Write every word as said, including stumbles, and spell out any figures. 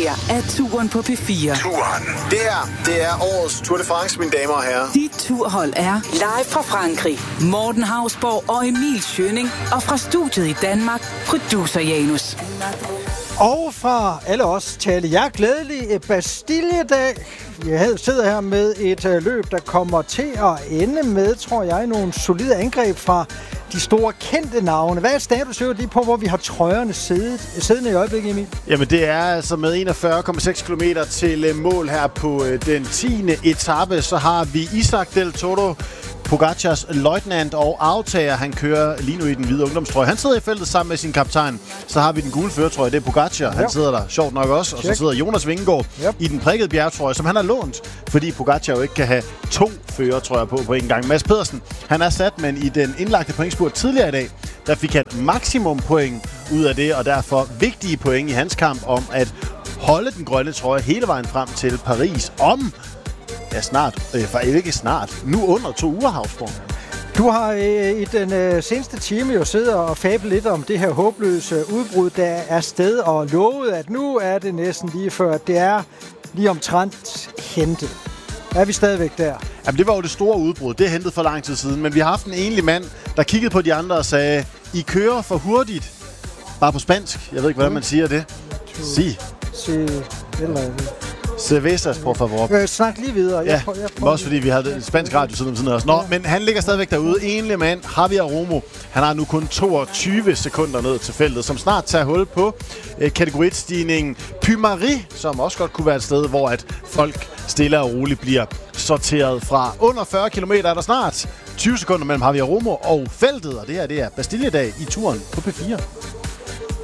her er Turen på P fire. Turen. Det her, det er årets Tour de France, mine damer og herrer. Dit turhold er live fra Frankrig. Morten Hausborg og Emil Schønning. Og fra studiet i Danmark, producer Janus. Og fra alle os taler jeg glædelig Bastilledag. Jeg sidder her med et uh, løb, der kommer til at ende med, tror jeg, nogle solide angreb fra de store kendte navne. Hvad er status lige på, hvor vi har trøjerne siddet, siddende i øjeblikket, Emil? Jamen det er altså med enogfyrre komma seks kilometer til mål her på den tiende etape. Så har vi Isaac Del Toro, Pogacars løjtnant og aftager. Han kører lige nu i den hvide ungdomstrøje. Han sidder i feltet sammen med sin kaptajn. Så har vi den gule førertrøje, det er Pogacar. Han ja. sidder der sjovt nok også. Check. Og så sidder Jonas Vingegaard yep. i den prikkede bjergtrøje, som han har lånt, fordi Pogacar jo ikke kan have to førertrøjer på på en gang. Mads Pedersen, han er sat, men i den indlagte pointspurt tidligere i dag, der fik han maksimum point ud af det, og derfor vigtige point i hans kamp om at holde den grønne trøje hele vejen frem til Paris om Ja, snart. Øh, for ikke snart. Nu under to uger, Hausborg. Du har øh, i den øh, seneste time jo siddet og fablet lidt om det her håbløse udbrud, der er sted, og lovet, at nu er det næsten lige før, at det er lige omtrent hentet. Er vi stadigvæk der? Jamen, det var jo det store udbrud. Det er hentet for lang tid siden. Men vi har haft en enlig mand, der kiggede på de andre og sagde, I kører for hurtigt. Bare på spansk. Jeg ved ikke, hvordan man siger det. Sig. Sig. Eller Cervezas, por favor. Øh, snak lige videre. Jeg ja, prøver, jeg prøver også fordi vi havde en spansk radio siden om siden også. Nå, ja. Men han ligger stadigvæk derude. Enlig mand, Javier Romo. Han har nu kun toogtyve sekunder ned til feltet, som snart tager hul på øh, kategoristigningen Pymari, som også godt kunne være et sted, hvor at folk stille og roligt bliver sorteret fra. Under fyrre kilometer er der snart tyve sekunder mellem Javier Romo og feltet, og det her det er Bastilledag i Turen på P fire.